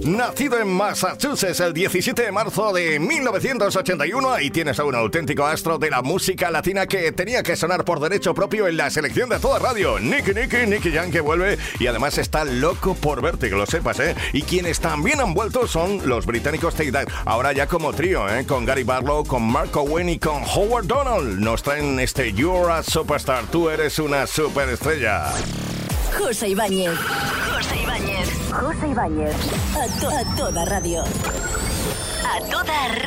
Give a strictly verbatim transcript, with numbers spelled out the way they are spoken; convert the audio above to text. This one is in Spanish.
Nacido en Massachusetts el diecisiete de marzo de mil novecientos ochenta y uno, ahí tienes a un auténtico astro de la música latina que tenía que sonar por derecho propio en la selección de toda radio. Nicky Nicky, Nicky Jam, que vuelve y además está loco por verte, que lo sepas, ¿eh? Y quienes también han vuelto son los británicos Take That, ahora ya como trío, ¿eh? Con Gary Barlow, con Mark Owen y con Howard Donald. Nos traen este You're a Superstar, tú eres una superestrella. José Ibáñez. José Ibáñez. José Ibáñez. A, to- a toda radio. A toda radio.